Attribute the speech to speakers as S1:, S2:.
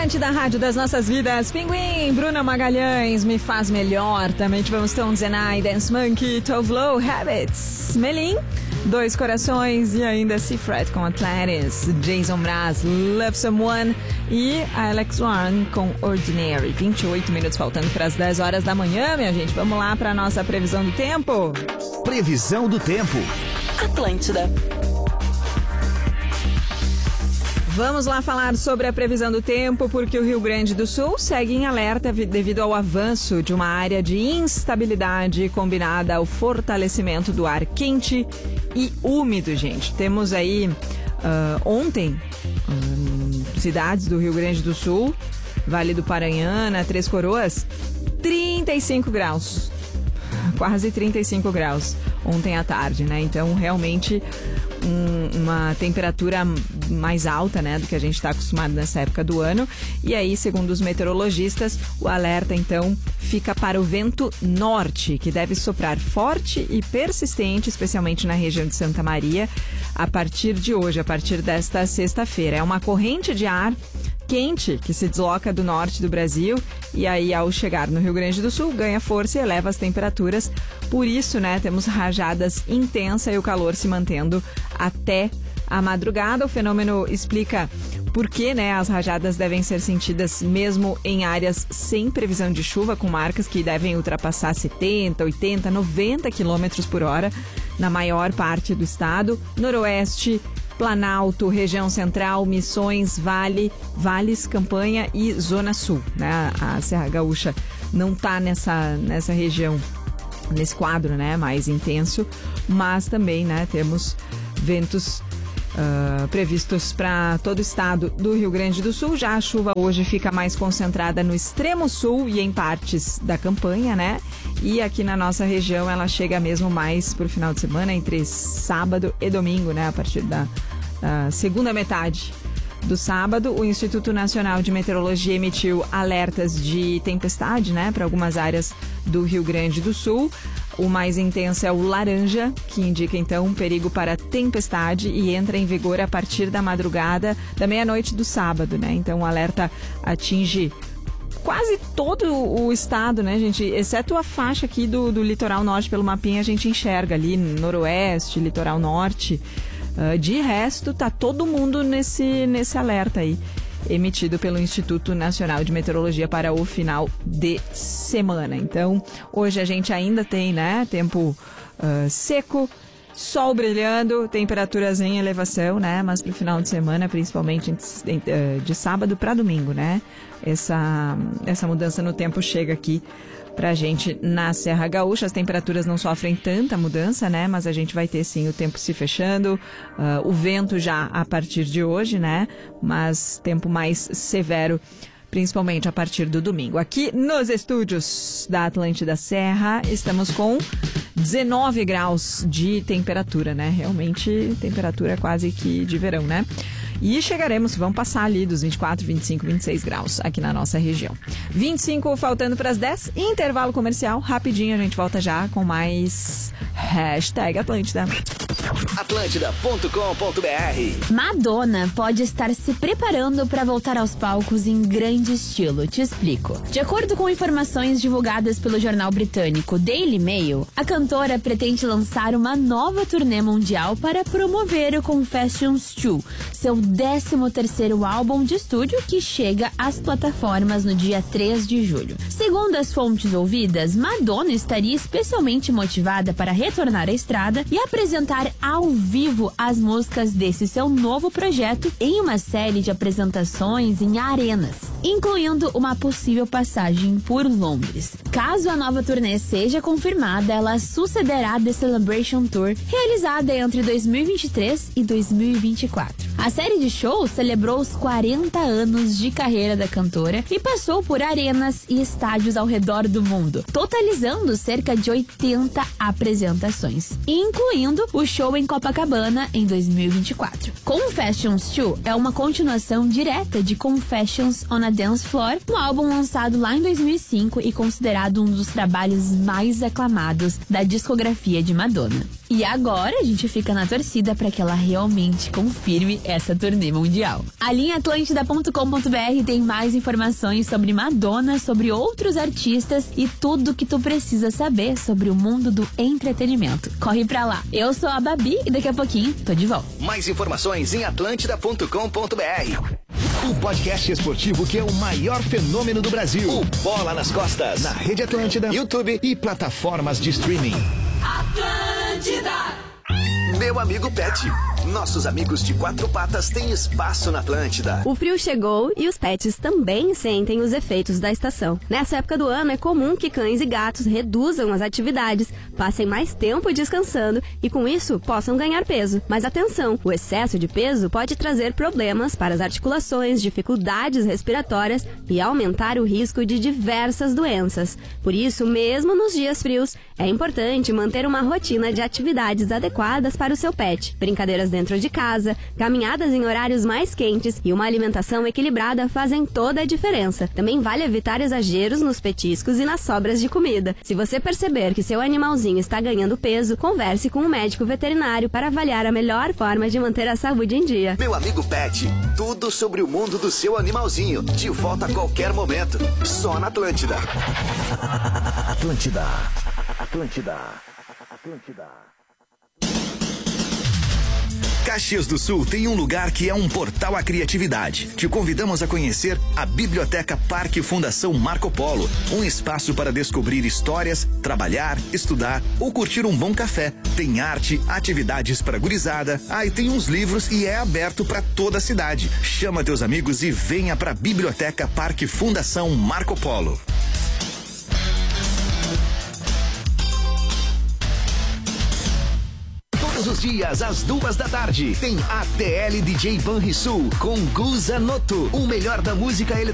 S1: Atlântida, Rádio das Nossas Vidas. Pinguim, Bruna Magalhães, Me Faz Melhor. Também tivemos Tones and I, Dance Monkey, Tove Lo, Habits, Melim, Dois Corações e ainda Seafret com Atlantis, Jason Mraz, Love Someone e Alex Warren com Ordinary. 28 minutos faltando para as 10 horas da manhã, minha gente. Vamos lá para a nossa previsão do tempo.
S2: Previsão do tempo.
S3: Atlântida.
S1: Vamos lá falar sobre a previsão do tempo, porque o Rio Grande do Sul segue em alerta devido ao avanço de uma área de instabilidade combinada ao fortalecimento do ar quente e úmido, gente. Temos aí ontem cidades do Rio Grande do Sul, Vale do Paranhana, Três Coroas, 35 graus. Quase 35 graus ontem à tarde, né? Então, realmente uma temperatura mais alta, né, do que a gente está acostumado nessa época do ano. E aí, segundo os meteorologistas, o alerta, então, fica para o vento norte, que deve soprar forte e persistente, especialmente na região de Santa Maria, a partir de hoje, a partir desta sexta-feira. É uma corrente de ar quente que se desloca do norte do Brasil e aí, ao chegar no Rio Grande do Sul, ganha força e eleva as temperaturas. Por isso, né, temos rajadas intensas e o calor se mantendo até a madrugada. O fenômeno explica por que, né, as rajadas devem ser sentidas mesmo em áreas sem previsão de chuva, com marcas que devem ultrapassar 70, 80, 90 quilômetros por hora na maior parte do estado. Noroeste, Planalto, região central, Missões, Vales, Campanha e Zona Sul, né? A Serra Gaúcha não está nessa região, nesse quadro, né, mais intenso, mas também, né, temos ventos previstos para todo o estado do Rio Grande do Sul. Já a chuva hoje fica mais concentrada no extremo sul e em partes da Campanha, né? E aqui na nossa região ela chega mesmo mais pro final de semana, entre sábado e domingo, né? A partir da segunda metade do sábado. O Instituto Nacional de Meteorologia emitiu alertas de tempestade, né, para algumas áreas do Rio Grande do Sul. O mais intenso é o laranja, que indica então um perigo para tempestade e entra em vigor a partir da madrugada da meia-noite do sábado, né? Então o alerta atinge quase todo o estado, né, gente? Exceto a faixa aqui do litoral norte. Pelo mapinha a gente enxerga ali noroeste, litoral norte. De resto, tá todo mundo nesse alerta aí, emitido pelo Instituto Nacional de Meteorologia para o final de semana. Então, hoje a gente ainda tem, né, tempo seco, sol brilhando, temperaturas em elevação, né, mas pro final de semana, principalmente de sábado para domingo, né, essa mudança no tempo chega aqui pra gente na Serra Gaúcha. As temperaturas não sofrem tanta mudança, né? Mas a gente vai ter sim o tempo se fechando, o vento já a partir de hoje, né? Mas tempo mais severo, principalmente a partir do domingo. Aqui nos estúdios da Atlântida Serra, estamos com 19 graus de temperatura, né? Realmente, temperatura quase que de verão, né? E vamos passar ali dos 24, 25, 26 graus aqui na nossa região. 25 faltando para as 10, intervalo comercial. Rapidinho, a gente volta já com mais #Atlântida.
S2: Atlântida.com.br.
S3: Madonna pode estar se preparando para voltar aos palcos em grande estilo. Te explico. De acordo com informações divulgadas pelo jornal britânico Daily Mail, a cantora pretende lançar uma nova turnê mundial para promover o Confessions 2, seu 13º álbum de estúdio, que chega às plataformas no dia 3 de julho. Segundo as fontes ouvidas, Madonna estaria especialmente motivada para retornar à estrada e apresentar ao vivo as músicas desse seu novo projeto em uma série de apresentações em arenas, incluindo uma possível passagem por Londres. Caso a nova turnê seja confirmada, ela sucederá The Celebration Tour, realizada entre 2023 e 2024. A série de shows celebrou os 40 anos de carreira da cantora e passou por arenas e estádios ao redor do mundo, totalizando cerca de 80 apresentações, incluindo o show em Copacabana em 2024. Confessions 2 é uma continuação direta de Confessions on a Dance Floor, um álbum lançado lá em 2005 e considerado um dos trabalhos mais aclamados da discografia de Madonna. E agora a gente fica na torcida para que ela realmente confirme essa turnê mundial. A linha Atlântida.com.br tem mais informações sobre Madonna, sobre outros artistas e tudo que tu precisa saber sobre o mundo do entretenimento. Corre pra lá. Eu sou a Babi e daqui a pouquinho tô de volta.
S2: Mais informações em Atlântida.com.br. O podcast esportivo que é o maior fenômeno do Brasil. O Bola nas Costas. Na Rede Atlântida, YouTube e plataformas de streaming. Atlântida! Meu amigo Pet. Nossos amigos de quatro patas têm espaço na Atlântida.
S4: O frio chegou e os pets também sentem os efeitos da estação. Nessa época do ano é comum que cães e gatos reduzam as atividades, passem mais tempo descansando e com isso possam ganhar peso. Mas atenção, o excesso de peso pode trazer problemas para as articulações, dificuldades respiratórias e aumentar o risco de diversas doenças. Por isso, mesmo nos dias frios, é importante manter uma rotina de atividades adequadas para o seu pet. Brincadeiras dentro de casa, caminhadas em horários mais quentes e uma alimentação equilibrada fazem toda a diferença. Também vale evitar exageros nos petiscos e nas sobras de comida. Se você perceber que seu animalzinho está ganhando peso, converse com um médico veterinário para avaliar a melhor forma de manter a saúde em dia.
S2: Meu amigo Pet, tudo sobre o mundo do seu animalzinho. De volta a qualquer momento. Só na Atlântida. Atlântida. Atlântida. Atlântida. Caxias do Sul tem um lugar que é um portal à criatividade. Te convidamos a conhecer a Biblioteca Parque Fundação Marco Polo, um espaço para descobrir histórias, trabalhar, estudar ou curtir um bom café. Tem arte, atividades para gurizada, e tem uns livros e é aberto para toda a cidade. Chama teus amigos e venha para a Biblioteca Parque Fundação Marco Polo. Todos os dias, às 14h, tem ATL DJ Banrisul com Guza Noto, o melhor da música eletrônica.